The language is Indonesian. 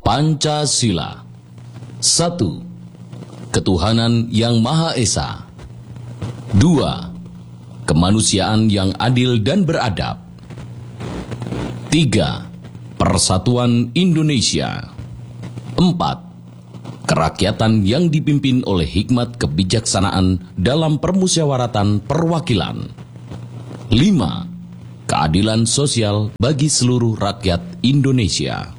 Pancasila. 1. Ketuhanan yang Maha Esa. 2. Kemanusiaan yang adil dan beradab. 3. Persatuan Indonesia. 4. Kerakyatan yang dipimpin oleh hikmat kebijaksanaan dalam permusyawaratan perwakilan. 5. Keadilan sosial bagi seluruh rakyat Indonesia.